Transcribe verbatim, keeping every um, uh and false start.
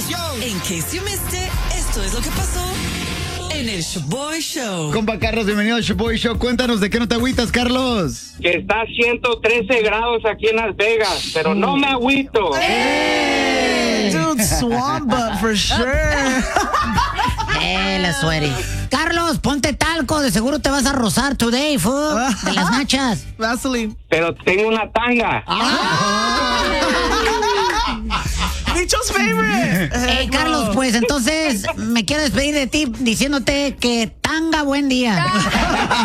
En case you missed it, esto es lo que pasó en el Shoboy Show. Compa Carlos, bienvenido al Shoboy Show. Cuéntanos de qué no te agüitas, Carlos. Que está a ciento trece grados aquí en Las Vegas, pero no me agüito. Hey, dude, swamp butt for sure. Eh, la sueri. Carlos, ponte talco, de seguro te vas a rozar today, fool, de las nachas. Vaseline. Pero tengo una tanga. Bicho's favorite. Eh, Carlos, pues entonces me quiero despedir de ti diciéndote que tanga buen día.